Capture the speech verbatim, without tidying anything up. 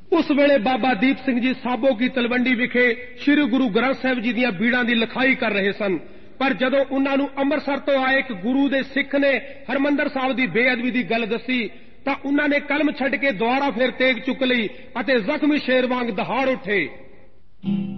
ਉਸ ਵੇਲੇ ਬਾਬਾ ਦੀਪ ਸਿੰਘ ਜੀ ਸਾਬੋ ਕੀ ਤਲਵੰਡੀ ਵਿਖੇ ਸ੍ਰੀ ਗੁਰੂ ਗ੍ਰੰਥ ਸਾਹਿਬ ਜੀ ਦੀਆਂ ਬੀੜਾਂ ਦੀ ਲਿਖਾਈ ਕਰ ਰਹੇ ਸਨ। ਪਰ ਜਦੋਂ ਉਹਨਾਂ ਨੂੰ ਅੰਮ੍ਰਿਤਸਰ ਤੋਂ ਆਏ ਇੱਕ ਗੁਰੂ ਦੇ ਸਿੱਖ ਨੇ ਹਰਿਮੰਦਰ ਸਾਹਿਬ ਦੀ ਬੇਅਦਬੀ ਦੀ ਗੱਲ ਦੱਸੀ ਤਾਂ ਉਹਨਾਂ ਨੇ ਕਲਮ ਛੱਡ ਕੇ ਦੁਬਾਰਾ ਫਿਰ ਤੇਗ ਚੁੱਕ ਲਈ ਅਤੇ ਜ਼ਖਮੀ ਸ਼ੇਰ ਵਾਂਗ ਦਹਾੜ ਉੱਠੇ।